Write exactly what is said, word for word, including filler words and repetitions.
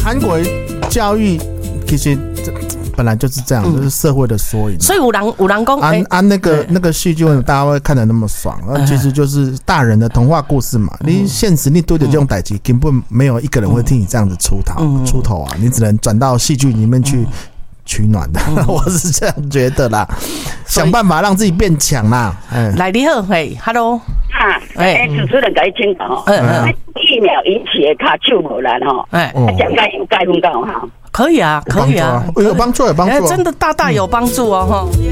韩国教育其实本来就是这样，嗯、就是社会的缩影。 所以有人有人讲， 按按那个那个戏剧，为什么大家会看得那么爽？那、嗯、其实就是大人的童话故事嘛。嗯、你现实你对着这种代际，根本没有一个人会听你这样子出头、嗯、出头啊！你只能转到戏剧里面去。嗯取暖的，嗯、我是这样觉得啦，想办法让自己变强啦。哎， 来你好，嘿 ，Hello， 啊，哎，主持人该请讲哦，嗯，疫苗引起的卡手无力吼，哎，讲解有解分讲哈， 可以啊，可以啊， 有帮助，有帮助， 哎，真的大大有帮助哦，哈。